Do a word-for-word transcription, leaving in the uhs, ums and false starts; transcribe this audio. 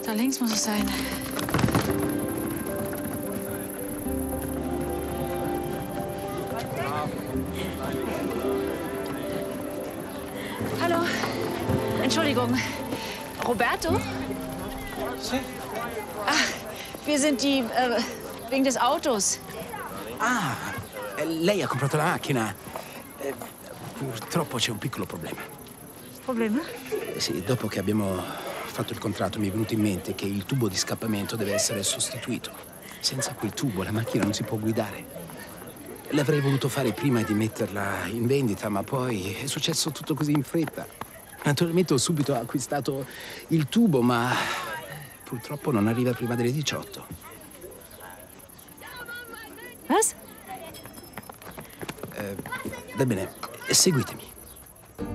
Da links muss es sein. Hallo. Entschuldigung. Roberto? Sì. Ach, wir sind die, äh, wegen des Autos. Ah, lei ha comprato la macchina. Eh, purtroppo c'è un piccolo problema. Probleme? Eh, sì, dopo che abbiamo fatto il contratto mi è venuto in mente che il tubo di scappamento deve essere sostituito. Senza quel tubo la macchina non si può guidare. L'avrei voluto fare prima di metterla in vendita, ma poi è successo tutto così in fretta. Naturalmente ho subito acquistato il tubo, ma purtroppo non arriva prima delle diciotto. Was? Eh, va bene, seguitemi.